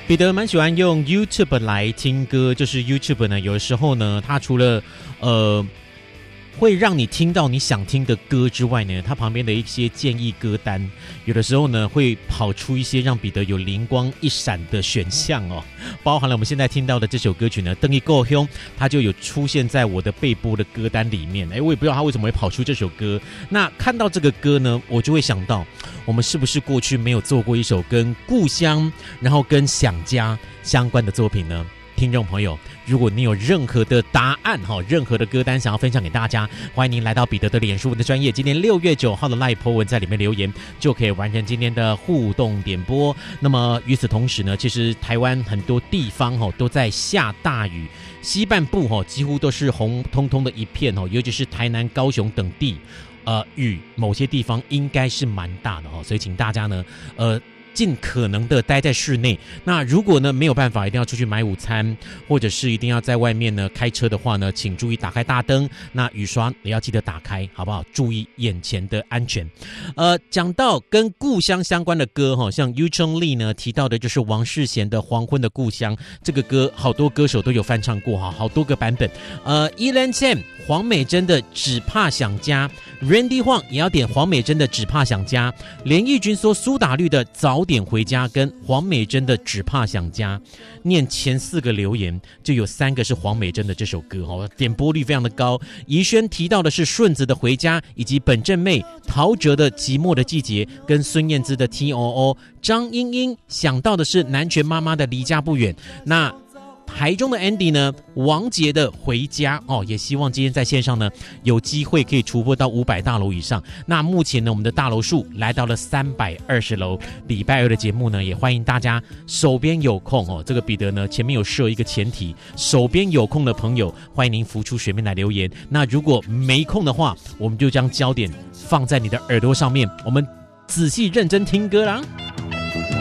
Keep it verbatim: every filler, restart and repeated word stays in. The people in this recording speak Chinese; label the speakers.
Speaker 1: 彼得蛮喜欢用 YouTube 来听歌，就是 YouTube 呢，有的时候呢，它除了呃会让你听到你想听的歌之外呢，它旁边的一些建议歌单，有的时候呢会跑出一些让彼得有灵光一闪的选项哦，包含了我们现在听到的这首歌曲呢，邓一够凶，它就有出现在我的备播的歌单里面。哎，我也不知道它为什么会跑出这首歌。那看到这个歌呢，我就会想到，我们是不是过去没有做过一首跟故乡，然后跟想家相关的作品呢？听众朋友，如果你有任何的答案，任何的歌单想要分享给大家，欢迎您来到彼得的脸书的专页，今天六月九号的 Live po 文在里面留言，就可以完成今天的互动点播。那么与此同时呢，其实台湾很多地方都在下大雨，西半部几乎都是红彤彤的一片，尤其是台南、高雄等地，呃，雨某些地方应该是蛮大的，所以请大家呢，呃。尽可能的待在室内。那如果呢没有办法，一定要出去买午餐，或者是一定要在外面呢开车的话呢，请注意打开大灯。那雨刷也要记得打开，好不好？注意眼前的安全。呃，讲到跟故乡相关的歌哈，像 U Cheng Lee 呢提到的就是王世贤的《黄昏的故乡》这个歌，好多歌手都有翻唱过哈，好多个版本。呃 ，Elan Sam 黄美珍的《只怕想家》，Randy Huang 也要点黄美珍的《只怕想家》，连奕君说苏打绿的《早点回家》跟黄美珍的《只怕想家》。念前四个留言就有三个是黄美珍的这首歌哦，点播率非常的高。怡轩提到的是顺子的《回家》，以及本正妹、陶喆的《寂寞的季节》跟孙燕姿的 T O O。 张英英想到的是南拳妈妈的《离家不远》。那台中的 Andy 呢，王杰的《回家》哦，也希望今天在线上呢有机会可以突破到五百大楼以上。那目前呢，我们的大楼数来到了三百二十楼。礼拜二的节目呢，也欢迎大家手边有空哦。这个彼得呢前面有设一个前提，手边有空的朋友，欢迎您浮出水面来留言。那如果没空的话，我们就将焦点放在你的耳朵上面，我们仔细认真听歌啦。